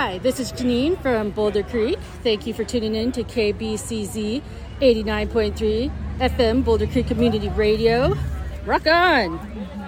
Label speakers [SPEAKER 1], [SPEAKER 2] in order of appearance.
[SPEAKER 1] Hi, this is Janine from Boulder Creek. Thank you for tuning in to KBCZ 89.3 FM Boulder Creek Community Radio. Rock on!